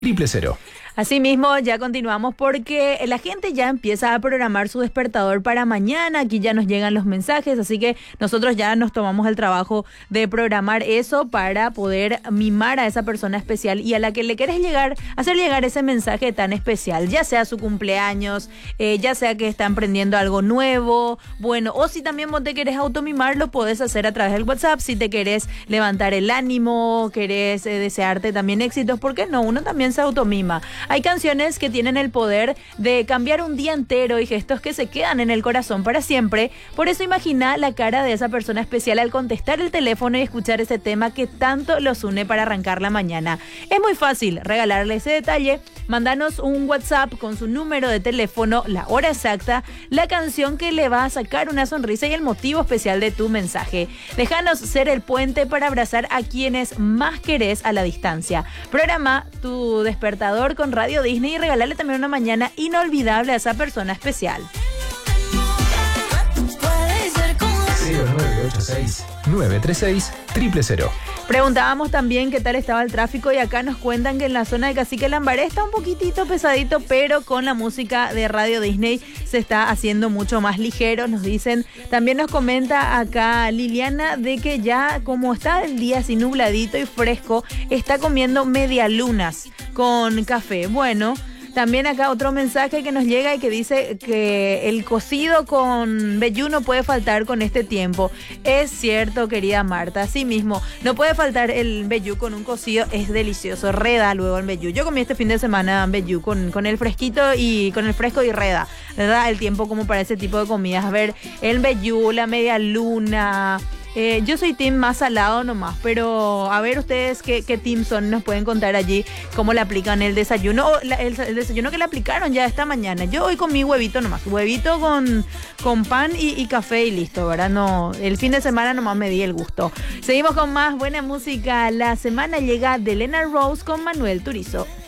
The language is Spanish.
000. Asimismo, ya continuamos porque la gente ya empieza a programar su despertador para mañana. Aquí ya nos llegan los mensajes, así que nosotros ya nos tomamos el trabajo de programar eso para poder mimar a esa persona especial y a la que le querés hacer llegar ese mensaje tan especial, ya sea su cumpleaños, ya sea que está emprendiendo algo nuevo, bueno, o si también vos te querés automimar, lo podés hacer a través del WhatsApp. Si te querés levantar el ánimo, querés desearte también éxitos, ¿por qué no? Uno también se automima. Hay canciones que tienen el poder de cambiar un día entero y gestos que se quedan en el corazón para siempre. Por eso imagina la cara de esa persona especial al contestar el teléfono y escuchar ese tema que tanto los une para arrancar la mañana. Es muy fácil regalarle ese detalle. Mándanos un WhatsApp con su número de teléfono, la hora exacta, la canción que le va a sacar una sonrisa y el motivo especial de tu mensaje. Déjanos ser el puente para abrazar a quienes más querés a la distancia. Programa tu despertador con Radio Disney y regalarle también una mañana inolvidable a esa persona especial. 0986-936-000. Preguntábamos también qué tal estaba el tráfico y acá nos cuentan que en la zona de Cacique Lambaré está un poquitito pesadito, pero con la música de Radio Disney se está haciendo mucho más ligero, nos dicen. También nos comenta acá Liliana de que ya como está el día así nubladito y fresco, está comiendo medialunas con café. Bueno, también acá otro mensaje que nos llega y que dice que el cocido con vellú no puede faltar con este tiempo. Es cierto, querida Marta, así mismo, no puede faltar el vellú con un cocido, es delicioso, reda luego el vellú. Yo comí este fin de semana vellú con el fresquito y con el fresco y reda, ¿verdad? El tiempo como para ese tipo de comidas. A ver, el vellú, la media luna. Yo soy team más salado nomás, pero a ver ustedes qué team son, nos pueden contar allí cómo le aplican el desayuno o el desayuno que le aplicaron ya esta mañana. Yo hoy comí huevito nomás, huevito con pan y café y listo, ¿verdad? No, el fin de semana nomás me di el gusto. Seguimos con más buena música. La semana llega de Elena Rose con Manuel Turizo.